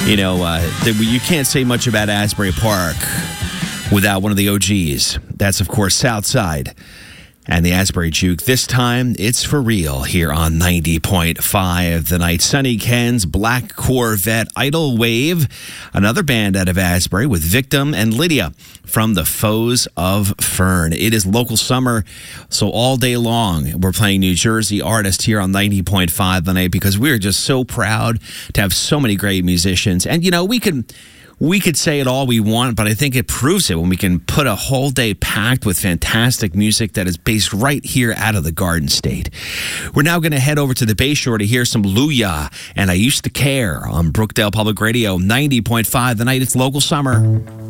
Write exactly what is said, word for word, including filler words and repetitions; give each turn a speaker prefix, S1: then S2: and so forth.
S1: You know, uh, you can't say much about Asbury Park without one of the O Gs. That's, of course, Southside and the Asbury Juke. This time, it's for real here on ninety point five The Night. Sonny Ken's Black Corvette, Idle Wave, another band out of Asbury with Victim and Lydia from the Foes of Fern. It is local summer, so all day long we're playing New Jersey artists here on ninety point five The Night because we're just so proud to have so many great musicians. And, you know, we can... We could say it all we want, but I think it proves it when we can put a whole day packed with fantastic music that is based right here out of the Garden State. We're now going to head over to the Bay Shore to hear some Luya and I Used to Care on Brookdale Public Radio, ninety point five The Night. It's local summer.